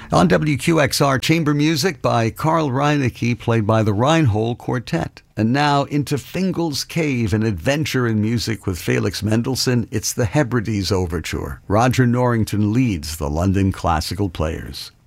On WQXR, chamber music by Carl Reinecke, played by the Reinhold Quartet. And now into Fingal's Cave, an adventure in music with Felix Mendelssohn. It's the Hebrides Overture. Roger Norrington leads the London Classical Players.